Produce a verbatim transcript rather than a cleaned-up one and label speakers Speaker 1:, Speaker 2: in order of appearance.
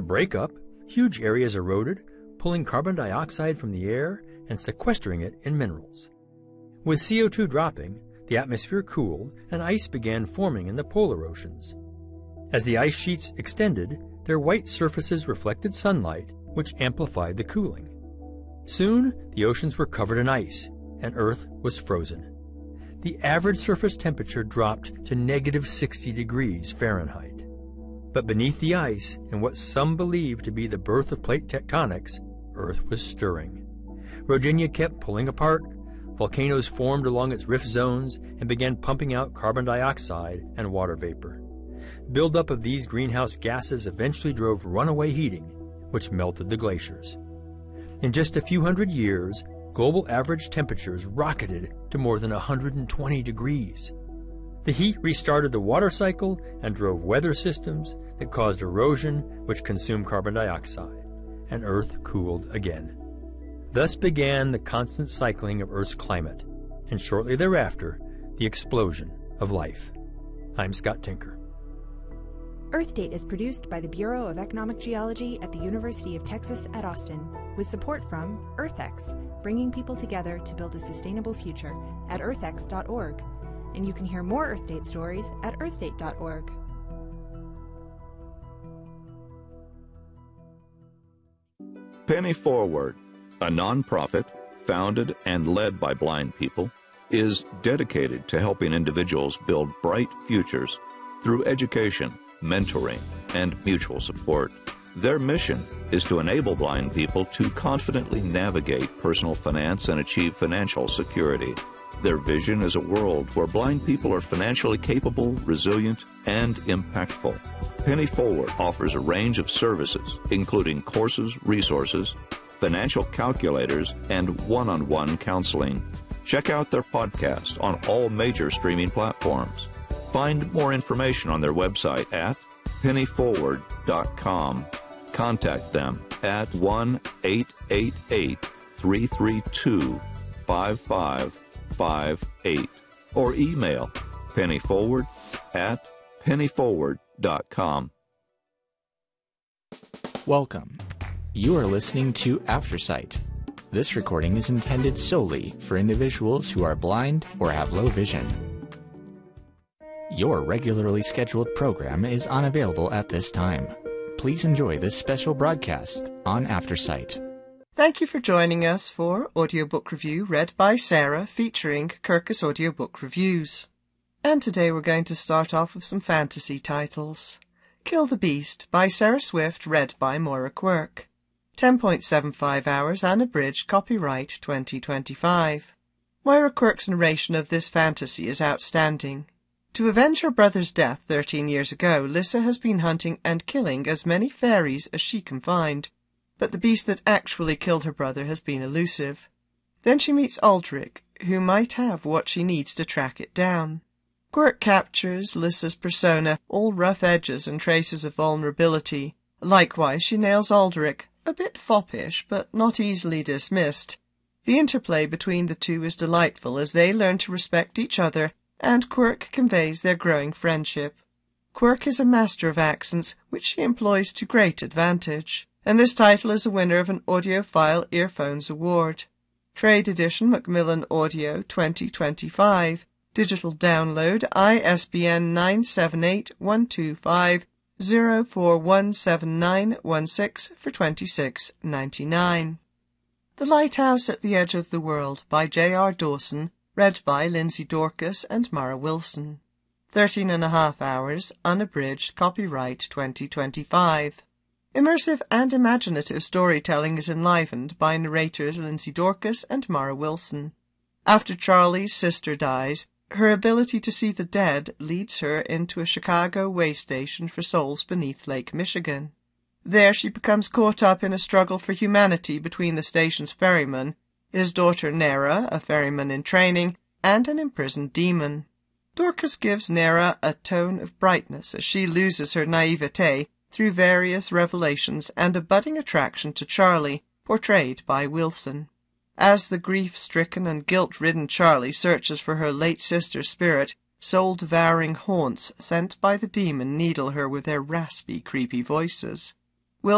Speaker 1: breakup, huge areas eroded, pulling carbon dioxide from the air and sequestering it in minerals. With C O two dropping, the atmosphere cooled and ice began forming in the polar oceans. As the ice sheets extended, their white surfaces reflected sunlight, which amplified the cooling. Soon, the oceans were covered in ice, and Earth was frozen. The average surface temperature dropped to negative sixty degrees Fahrenheit. But beneath the ice, in what some believe to be the birth of plate tectonics, Earth was stirring. Rodinia kept pulling apart. Volcanoes formed along its rift zones and began pumping out carbon dioxide and water vapor. Buildup of these greenhouse gases eventually drove runaway heating, which melted the glaciers. In just a few hundred years, global average temperatures rocketed to more than one hundred twenty degrees. The heat restarted the water cycle and drove weather systems that caused erosion, which consumed carbon dioxide, and Earth cooled again. Thus began the constant cycling of Earth's climate, and shortly thereafter, the explosion of life. I'm Scott Tinker.
Speaker 2: Earth Date is produced by the Bureau of Economic Geology at the University of Texas at Austin, with support from EarthX, bringing people together to build a sustainable future at earth x dot org. And you can hear more Earth Date stories at earth date dot org.
Speaker 3: Penny Forward, a nonprofit founded and led by blind people, is dedicated to helping individuals build bright futures through education, mentoring, and mutual support. Their mission is to enable blind people to confidently navigate personal finance and achieve financial security. Their vision is a world where blind people are financially capable, resilient, and impactful. Penny Forward offers a range of services, including courses, resources, financial calculators, and one-on-one counseling. Check out their podcast on all major streaming platforms. Find more information on their website at penny forward dot com. Contact them at one eight eight eight, three three two, five five five eight or email pennyforward at penny forward dot com.
Speaker 4: Welcome. You are listening to Aftersight. This recording is intended solely for individuals who are blind or have low vision. Your regularly scheduled program is unavailable at this time. Please enjoy this special broadcast on Aftersight.
Speaker 5: Thank you for joining us for Audiobook Review read by Sarah, featuring Kirkus Audiobook Reviews. And today we're going to start off with some fantasy titles. Kill the Beast by Sarah Swift, read by Moira Quirk. ten point seven five hours, unabridged, copyright twenty twenty-five. Moira Quirk's narration of this fantasy is outstanding. To avenge her brother's death thirteen years ago, Lissa has been hunting and killing as many fairies as she can find, but the beast that actually killed her brother has been elusive. Then she meets Aldrich, who might have what she needs to track it down. Quirk captures Lissa's persona, all rough edges and traces of vulnerability. Likewise, she nails Aldrich, a bit foppish, but not easily dismissed. The interplay between the two is delightful as they learn to respect each other, and Quirk conveys their growing friendship. Quirk is a master of accents, which she employs to great advantage, and this title is a winner of an Audiophile Earphones Award. Trade Edition Macmillan Audio twenty twenty-five. Digital download I S B N nine seven eight, one two five, zero four one seven nine one six for twenty-six ninety-nine. The Lighthouse at the Edge of the World by J R Dawson, read by Lindsay Dorcas and Mara Wilson. Thirteen and a half hours, unabridged, copyright twenty twenty-five. Immersive and imaginative storytelling is enlivened by narrators Lindsay Dorcas and Mara Wilson. After Charlie's sister dies, her ability to see the dead leads her into a Chicago way station for souls beneath Lake Michigan. There she becomes caught up in a struggle for humanity between the station's ferryman, his daughter Nera, a ferryman in training, and an imprisoned demon. Dorcas gives Nera a tone of brightness as she loses her naivete through various revelations and a budding attraction to Charlie, portrayed by Wilson. As the grief-stricken and guilt-ridden Charlie searches for her late sister's spirit, soul-devouring haunts sent by the demon needle her with their raspy, creepy voices.